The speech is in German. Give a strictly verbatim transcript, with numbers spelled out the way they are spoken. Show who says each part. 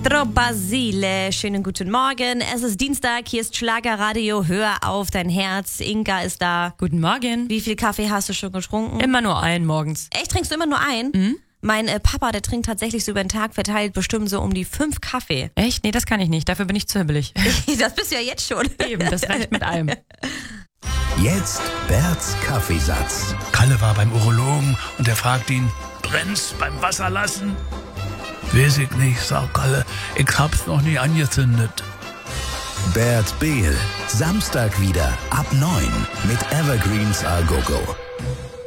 Speaker 1: Pietro Basile, schönen guten Morgen. Es ist Dienstag, hier ist Schlagerradio, hör auf dein Herz. Inga ist da.
Speaker 2: Guten Morgen.
Speaker 1: Wie viel Kaffee hast du schon getrunken?
Speaker 2: Immer nur einen morgens.
Speaker 1: Echt, trinkst du immer nur einen?
Speaker 2: Mhm.
Speaker 1: Mein äh, Papa, der trinkt tatsächlich so über den Tag verteilt bestimmt so um die fünf Kaffee.
Speaker 2: Echt? Nee, das kann ich nicht. Dafür bin ich zu hibbelig.
Speaker 1: Das bist du ja jetzt schon.
Speaker 2: Eben, das reicht mit allem.
Speaker 3: Jetzt Berts Kaffeesatz.
Speaker 4: Kalle war beim Urologen und der fragt ihn, brennt's beim Wasserlassen? Weiß ich nicht, sagt Kalle, ich hab's noch nie angezündet.
Speaker 3: Bert Behl, Samstag wieder ab neun mit Evergreens A Go Go.